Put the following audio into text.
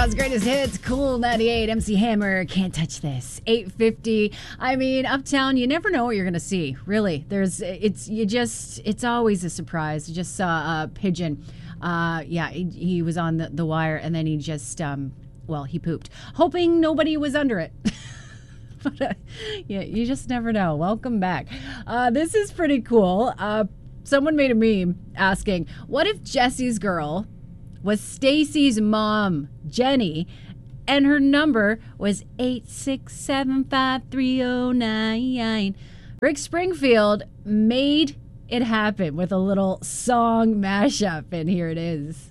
Greatest hits, Cool 98, MC Hammer, Can't Touch This, 850. I mean, Uptown, you never know what you're going to see, really. It's always a surprise. You just saw Pigeon. He was on the wire, and then he just, he pooped, hoping nobody was under it. But you just never know. Welcome back. This is pretty cool. Someone made a meme asking, what if Jesse's girl was Stacy's mom, Jenny, and her number was 8675309. Rick Springfield made it happen with a little song mashup, and here it is.